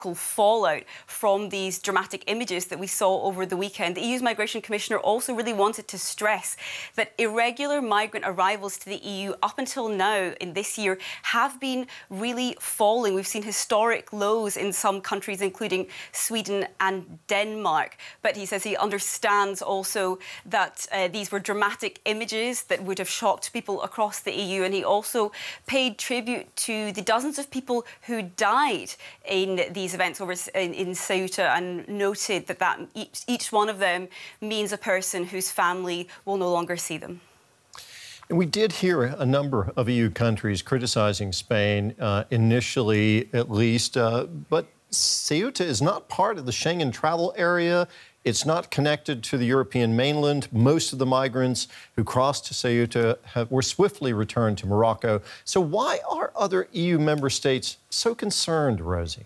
fallout from these dramatic images that we saw over the weekend. The EU's Migration Commissioner also really wanted to stress that irregular migrant arrivals to the EU up until now in this year have been really falling. We've seen historic lows in some countries, including Sweden and Denmark. But he says he understands also that these were dramatic images that would have shocked people across the EU. And he also paid tribute to the dozens of people who died in these events over in Ceuta and noted that each one of them means a person whose family will no longer see them. And we did hear a number of EU countries criticizing Spain initially, at least, but Ceuta is not part of the Schengen travel area. It's not connected to the European mainland. Most of the migrants who crossed to Ceuta were swiftly returned to Morocco. So why are other EU member states so concerned, Rosie?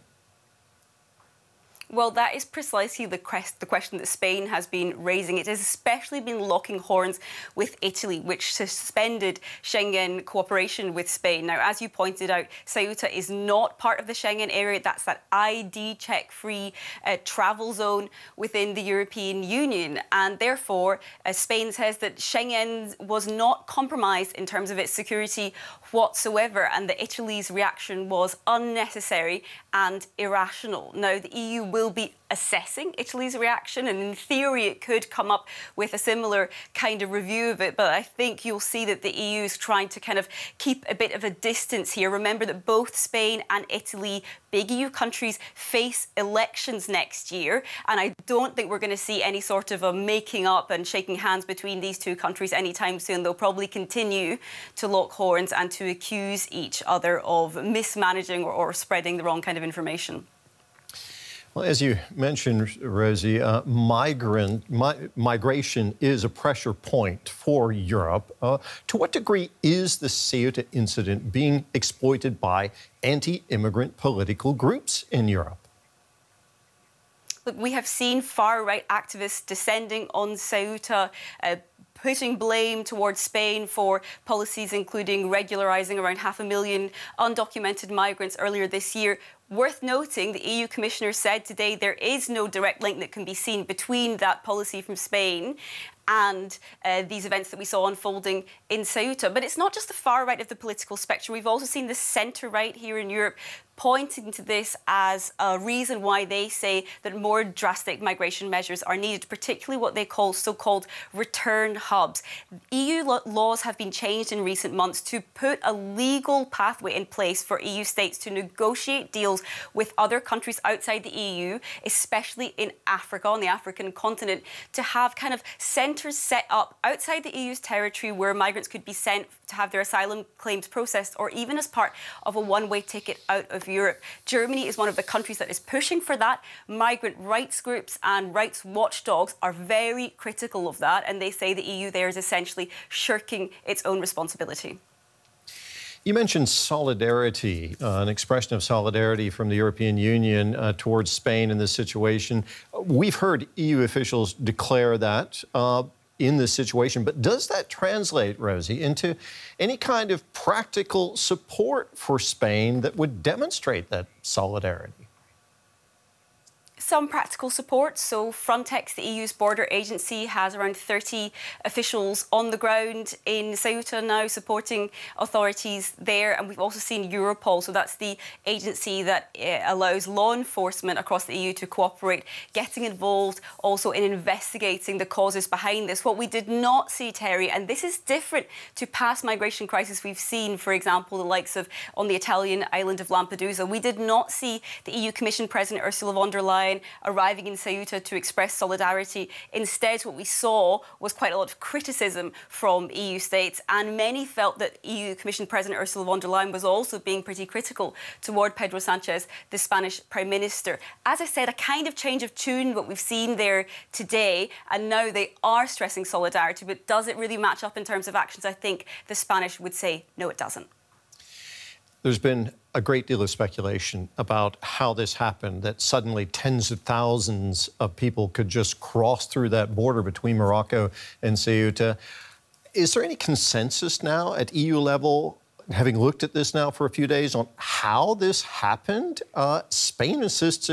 Well, that is precisely the question that Spain has been raising. It has especially been locking horns with Italy, which suspended Schengen cooperation with Spain. Now, as you pointed out, Ceuta is not part of the Schengen area. That's that ID check-free travel zone within the European Union. And therefore, Spain says that Schengen was not compromised in terms of its security whatsoever, and that Italy's reaction was unnecessary and irrational. Now, the EU will be assessing Italy's reaction, and in theory it could come up with a similar kind of review of it, but I think you'll see that the EU is trying to kind of keep a bit of a distance here. Remember that both Spain and Italy, big EU countries, face elections next year, and I don't think we're going to see any sort of a making up and shaking hands between these two countries anytime soon. They'll probably continue to lock horns and to accuse each other of mismanaging or spreading the wrong kind of information. Well, as you mentioned, Rosie, migration is a pressure point for Europe. To what degree is the Ceuta incident being exploited by anti-immigrant political groups in Europe? Look, we have seen far-right activists descending on Ceuta, putting blame towards Spain for policies including regularising around 500,000 undocumented migrants earlier this year. Worth noting, the EU Commissioner said today there is no direct link that can be seen between that policy from Spain and these events that we saw unfolding in Ceuta. But it's not just the far right of the political spectrum. We've also seen the centre-right here in Europe pointing to this as a reason why they say that more drastic migration measures are needed, particularly what they call so-called return hubs. EU laws have been changed in recent months to put a legal pathway in place for EU states to negotiate deals with other countries outside the EU, especially in Africa, on the African continent, to have kind of centres set up outside the EU's territory where migrants could be sent to have their asylum claims processed, or even as part of a one-way ticket out of Europe. Germany is one of the countries that is pushing for that. Migrant rights groups and rights watchdogs are very critical of that, and they say the EU there is essentially shirking its own responsibility. You mentioned solidarity, an expression of solidarity from the European Union towards Spain in this situation. We've heard EU officials declare that in this situation, but does that translate, Rosie, into any kind of practical support for Spain that would demonstrate that solidarity? Some practical support. So Frontex, the EU's border agency, has around 30 officials on the ground in Ceuta now supporting authorities there. And we've also seen Europol, so that's the agency that allows law enforcement across the EU to cooperate, getting involved also in investigating the causes behind this. What we did not see, Terry, and this is different to past migration crises we've seen, for example, the likes of on the Italian island of Lampedusa, we did not see the EU Commission President Ursula von der Leyen arriving in Ceuta to express solidarity. Instead, what we saw was quite a lot of criticism from EU states, and many felt that EU Commission President Ursula von der Leyen was also being pretty critical toward Pedro Sanchez, the Spanish Prime Minister. As I said, a kind of change of tune, what we've seen there today, and now they are stressing solidarity, but does it really match up in terms of actions? I think the Spanish would say, no, it doesn't. There's been a great deal of speculation about how this happened, that suddenly tens of thousands of people could just cross through that border between Morocco and Ceuta. Is there any consensus now at EU level, having looked at this now for a few days, on how this happened? Spain insists